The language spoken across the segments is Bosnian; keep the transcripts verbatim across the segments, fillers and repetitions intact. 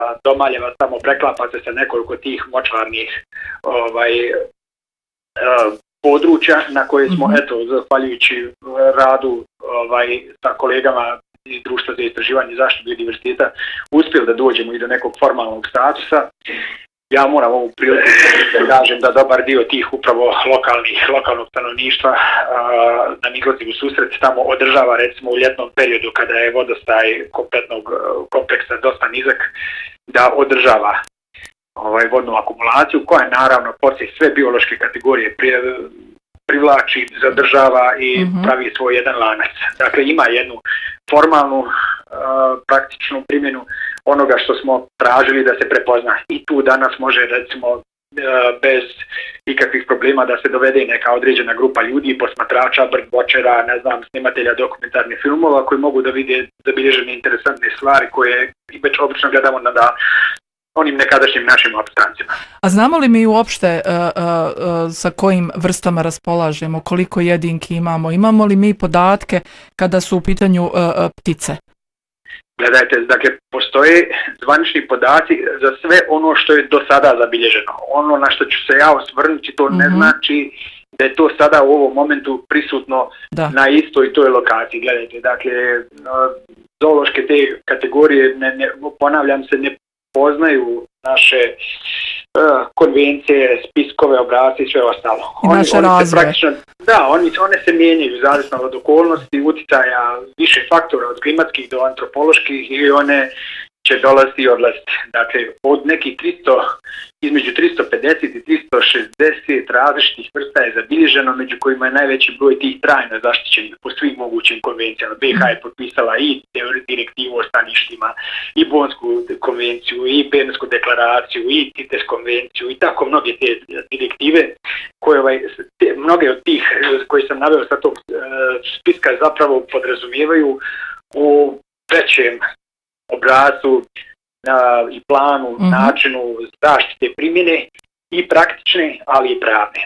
Domaljeva tamo preklapa se sa nekoliko tih močvarnih ovaj, područja na koje smo, mm-hmm. eto, zahvaljujući radu ovaj, sa kolegama iz Društva za istraživanje i zaštitu biodiverziteta uspjeli da dođemo i do nekog formalnog statusa. Ja moram ovu priliku da kažem da dobar dio tih upravo lokalnih, lokalnog stanovništva nam izlazi u susret, tamo održava recimo u ljetnom periodu kada je vodostaj kompletnog kompleksa dosta nizak, da održava ovaj, vodnu akumulaciju koja naravno poslije sve biološke kategorije prije, privlači, zadržava i mm-hmm. pravi svoj jedan lanac. Dakle, ima jednu formalnu uh, praktičnu primjenu onoga što smo tražili da se prepozna. I tu danas može recimo uh, bez ikakvih problema da se dovede neka određena grupa ljudi, posmatrača, birdwatchera, ne znam, snimatelja dokumentarnih filmova koji mogu da vide zabilježene interesantne stvari koje već obično gledamo na da onim nekadašnjim našim opstancima. A znamo li mi uopšte uh, uh, sa kojim vrstama raspolažemo, koliko jedinki imamo, imamo li mi podatke kada su u pitanju uh, uh, ptice? Gledajte, dakle, postoje zvanični podaci za sve ono što je do sada zabilježeno. Ono na što ću se ja osvrnuti, to mm-hmm. ne znači da je to sada u ovom momentu prisutno da. Na istoj toj lokaciji. Gledajte, dakle, zoološke te kategorije, ne, ne, ponavljam se, ne poznaju naše uh, konvencije, spiskove, obrasce i sve ostalo. I oni, naše oni se praktično, da, oni, one se mijenjaju zavisno od okolnosti, utjecaja više faktora od klimatskih do antropoloških i one će dolaziti i odlaziti. Dakle, od nekih tristo, između tristo pedeset i tristo šezdeset različitih vrsta je zabilježeno, među kojima je najveći broj tih trajno zaštićenih po svim mogućim konvencijama. B H je potpisala i direktivu o staništima, i Bonsku konvenciju, i Bernsku deklaraciju, i CITES konvenciju, i tako mnoge te direktive, koje ovaj, te, mnoge od tih koje sam naveo sa tog uh, spiska zapravo podrazumijevaju u trećem obrascu i planu, mm-hmm. načinu zaštite primjene i praktične, ali i pravne.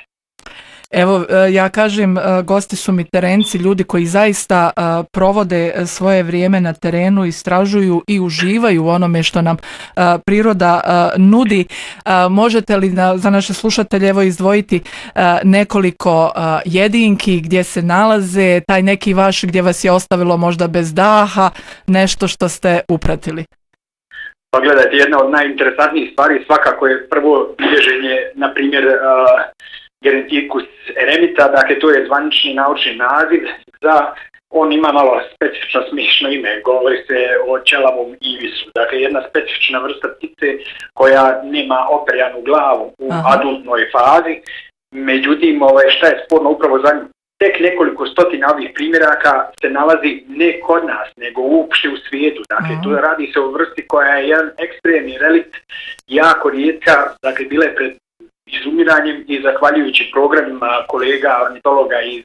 Evo, ja kažem, gosti su mi terenci, ljudi koji zaista provode svoje vrijeme na terenu, istražuju i uživaju u onome što nam priroda nudi. Možete li za naše slušatelje evo izdvojiti nekoliko jedinki gdje se nalaze, taj neki vaš gdje vas je ostavilo možda bez daha, nešto što ste upratili? Pa gledajte, jedna od najinteresantnijih stvari svakako je prvo bilježenje, na primjer, uh, Geronticus eremita, dakle to je zvanični naučni naziv za, on ima malo specifično smiješno ime, govori se o ćelavom ibisu, dakle jedna specifična vrsta ptice koja nema operjanu glavu u Aha. adultnoj fazi, međutim ovaj, šta je sporno upravo za nju? Tek nekoliko stotina ovih primjeraka se nalazi ne kod nas, nego uopšte u svijetu. Dakle, tu radi se o vrsti koja je jedan ekstremni relikt, jako rijetka, dakle, bila je pred izumiranjem i zahvaljujući programima kolega ornitologa iz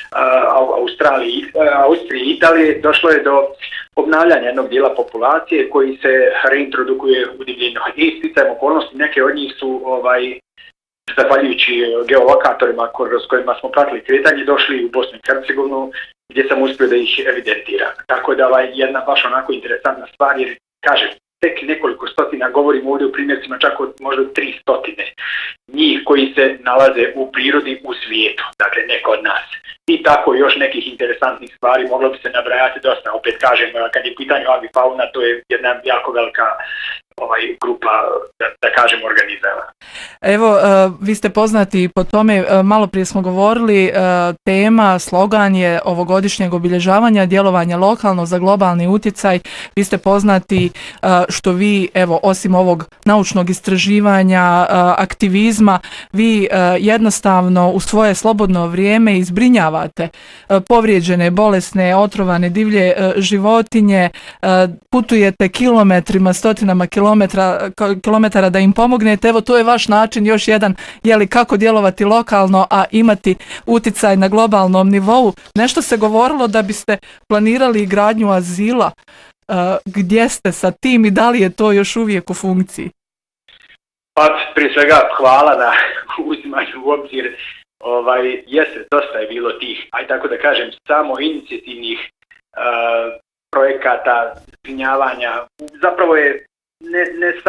uh, Australije, uh, Austrije i Italije, došlo je do obnavljanja jednog dijela populacije koji se reintrodukuje u divljinu. I sticajem okolnosti, neke od njih su ovaj, zahvaljujući geolokatorima s kojima smo pratili kretanje, došli u Bosnu i Hercegovinu gdje sam uspio da ih evidentiram. Tako da ovaj, jedna baš onako interesantna stvar, jer kažem, tek nekoliko stotina, govorimo ovdje u primjercima čak od možda tri stotine njih koji se nalaze u prirodi u svijetu, dakle ne kod nas. I tako još nekih interesantnih stvari, moglo bi se nabrajati dosta, opet kažem, kad je pitanje avifauna, to je jedna jako velika ovaj, grupa, da, da kažem, organizama. Evo, uh, vi ste poznati po tome, uh, malo prije smo govorili, uh, tema, slogan je ovogodišnjeg obilježavanja djelovanja lokalno za globalni utjecaj. Vi ste poznati uh, što vi, evo, osim ovog naučnog istraživanja, uh, aktivizma, vi uh, jednostavno u svoje slobodno vrijeme izbrinjavate uh, povrijeđene, bolesne, otrovane divlje uh, životinje, uh, putujete kilometrima, stotinama kilometrima Kilometra, kilometara da im pomognete. Evo, to je vaš način, još jedan, jeli, kako djelovati lokalno, a imati uticaj na globalnom nivou. Nešto se govorilo da biste planirali gradnju azila. Uh, gdje ste sa tim i da li je to još uvijek u funkciji? Pa, prije svega, hvala na uzimanju u obzir. Ovaj, jeste, dosta je bilo tih, aj tako da kažem, samo inicijativnih uh, projekata, zbrinjavanja. Zapravo je ne, ne